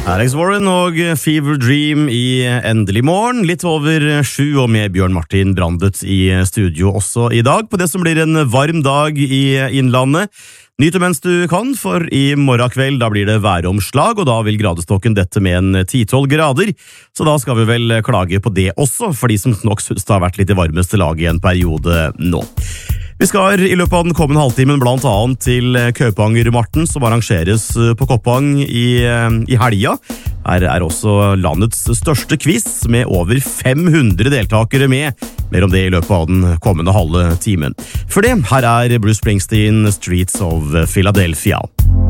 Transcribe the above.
Alex Warren og Fever Dream i Endelig morgen. Litt over 7 og med Bjørn Martin Brandet i studio også i dag, på det som blir en varm dag i Innlandet. Nyt mens du kan, for i morgen kveld da blir det væromslag, og da vil gradestokken dette med en 10-12 grader. Så da skal vi vel klage på det også, for de som nok synes det har vært litt i varmeste lag i en periode nå. Vi skal i løpet av den kommende halvtimen blant annet til Kaupanger-marten, som arrangeres på Koppang i helga. Her er også landets største quiz med over 500 deltakere med. Mer om det i løpet av den kommende halve timen. For det, her er Bruce Springsteen, Streets of Philadelphia.